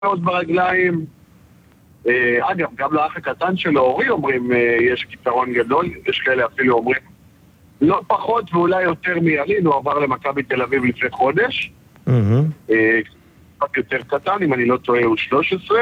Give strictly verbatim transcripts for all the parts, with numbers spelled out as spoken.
מאוד ברגליים. אגב, גם לאח הקטן שלו, אורי, אומרים, יש קיצרון גדול, יש כאלה אפילו אומרים, לא פחות ואולי יותר מירין, הוא עבר למכבי תל אביב לפני חודש. קצת יותר קטן, אם אני לא טועה, הוא שלוש עשרה.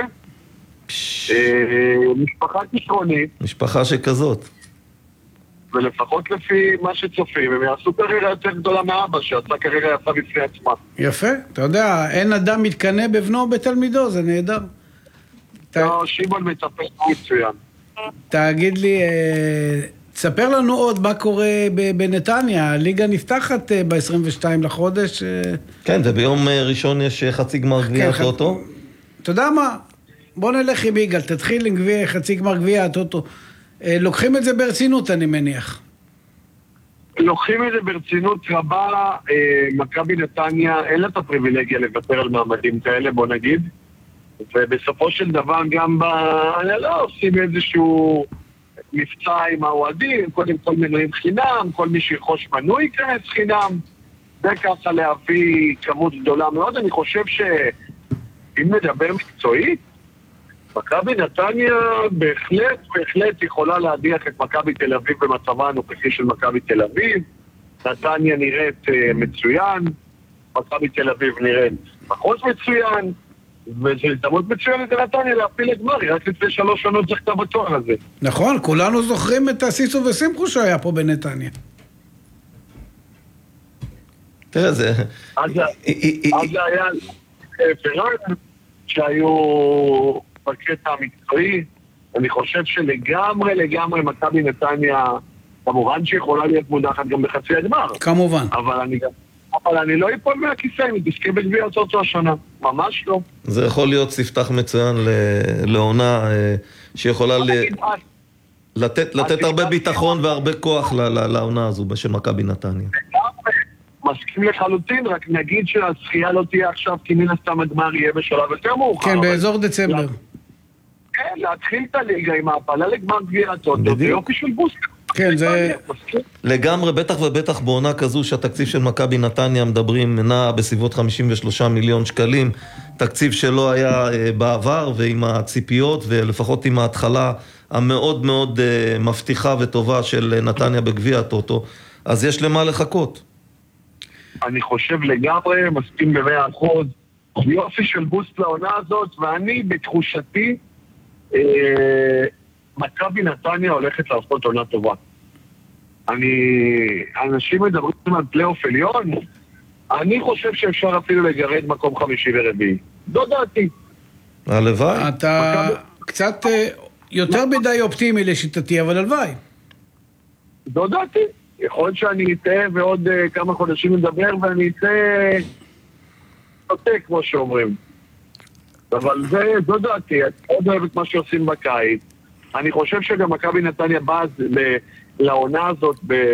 משפחה כישרונית. משפחה שכזאת. ולפחות לפי מה שצופים, הם יעשו קריירה יותר גדולה מאבא, שעשה קריירה יפה בפני עצמה. יפה, אתה יודע, אין אדם מתקנה בבנו בתלמידו, זה נהדר. לא, שימון מטפל מצוין. תגיד לי, תספר לנו עוד מה קורה בנתניה, הליגה נפתחת ב-עשרים ושניים לחודש. כן, וביום ראשון יש חצי גמר גביע הטוטו. אתה יודע מה? בוא נלך עם יגאל, תתחיל עם גביע, חצי גמר גביע הטוטו. לוקחים את זה ברצינות, אני מניח. לוקחים את זה ברצינות רבה. מכבי נתניה, אין לה את הפריבילגיה לוותר על מעמדים כאלה, בוא נגיד. ובסופו של דבר גם ב... אני לא עושים איזשהו מבצע עם האוהדים, קודם כל מנויים חינם, כל מי שירכוש מנוי ייכנס חינם. זה ככה להביא כמות גדולה מאוד. אני חושב שאם נדבר מקצועית, מכבי נתניה בהחלט, בהחלט יכולה להדיח את מכבי תל אביב במצבה הנוכחי של מכבי תל אביב. נתניה נראית uh, מצוין, מכבי תל אביב נראית פחות מצוין, וזה הזדמנות מצוינת לנתניה להפיל את גמר, רק לפני שלוש שנות זכתה בתואר הזה. נכון, כולנו זוכרים את הסיסו ושמחו שהיה פה בנתניה. תראה, זה... אז זה היה פרן שהיו... בקטע המקצועי, אני חושב שלגמרי, לגמרי מכבי נתניה, כמובן שיכולה להיות מודחת גם בחצי הגמר. כמובן. אבל אני גם, אבל אני לא אפול מהכיסא, אני תזכה בגביע הטוטו השנה. ממש לא. זה יכול להיות ספתח מצוין לעונה שיכולה לתת הרבה ביטחון והרבה כוח לעונה הזו של מכבי נתניה. מסכים לחלוטין, רק נגיד שהזכייה לא תהיה עכשיו, כי מן הסתם הגמר יהיה בשלב יותר מאוחר. כן, באזור דצמבר. כן, להתחיל את הליגה עם ההפלה לגמר גביע הטוטו, זה יופי של בוסט. כן, זה... לגמרי, בטח ובטח בעונה כזו שהתקציב של מכבי נתניה מדברים נע בסביבות חמישים ושלושה מיליון שקלים, תקציב שלא היה בעבר, ועם הציפיות ולפחות עם ההתחלה המאוד מאוד מבטיחה וטובה של נתניה בגביע הטוטו, אז יש למה לחכות. אני חושב לגמרי, מסכים במאה אחוז, יופי של בוסט לעונה הזאת, ואני בתחושתי, אה, מכבי נתניה הולכת לעשות עונה טובה. אני, אנשים מדברים על פלייאוף עליון, אני חושב שאפשר אפילו לגרד מקום חמישי ורביעי. זו דעתי. הלוואי. אתה מכבי... קצת יותר מדי אופטימי לשיטתי, אבל הלוואי. זו דעתי. יכול להיות שאני אצא ועוד uh, כמה חודשים מדבר ואני אצא נוטה, כמו שאומרים. אבל זה, זו דעתי, אני עוד אוהב את מה שעושים בקיץ. אני חושב שגם מכבי נתניה בא לעונה הזאת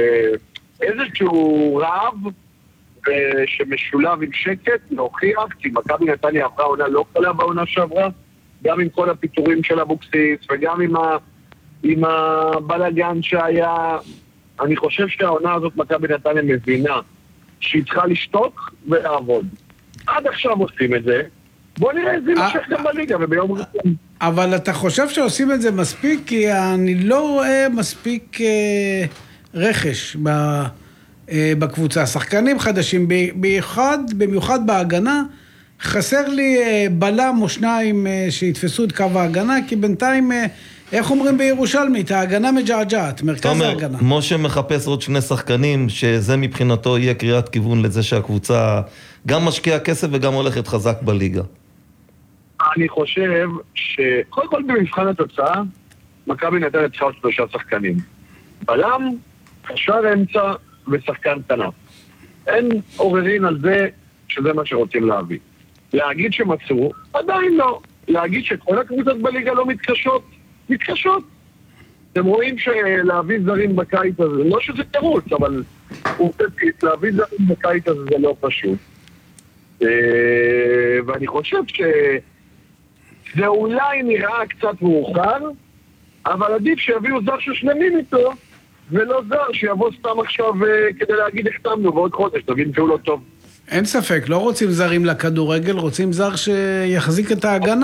באיזשהו רעב שמשולב עם שקט, להוכיח, כי מכבי נתניה עברה עונה לא קלה בעונה שעברה, גם עם כל הפיתורים של אבוקסיס וגם עם, ה, עם הבלגן שהיה... אני חושב שהעונה הזאת מכבי נתניה מבינה שהיא צריכה לשתוק ולעבוד. עד עכשיו עושים את זה, בוא נראה איזה משך גם בליגה וביום ראשון. אבל אתה חושב שעושים את זה מספיק? כי אני לא רואה מספיק אה, רכש ב, אה, בקבוצה. שחקנים חדשים, במיוחד, במיוחד בהגנה, חסר לי אה, בלם או שניים אה, שיתפסו את קו ההגנה, כי בינתיים... אה, איך אומרים בירושלמית? ההגנה מג'עג'עת, מרכז ההגנה. משה מחפש עוד שני שחקנים, שזה מבחינתו יהיה קריאת כיוון לזה שהקבוצה גם משקיעה כסף וגם הולכת חזק בליגה. אני חושב שקודם כל במבחן התוצאה, מכבי נתניה צריכה עוד שלושה שחקנים. בלם, קשר אמצע ושחקן כנף. אין עוררין על זה שזה מה שרוצים להביא. להגיד שמצאו, עדיין לא. להגיד שכל הקבוצות בליגה לא מתקשות, מתקשות. אתם רואים שלהביא זרים בקיץ הזה, לא שזה תירוץ, אבל להביא זרים בקיץ הזה זה לא פשוט. ואני חושב שזה אולי נראה קצת מאוחר, אבל עדיף שיביאו זר ששלמים איתו, ולא זר שיבוא סתם עכשיו כדי להגיד החתמנו בעוד חודש, תבין שהוא לא טוב. אין ספק, לא רוצים זרים לכדורגל, רוצים זר שיחזיק את ההגנה.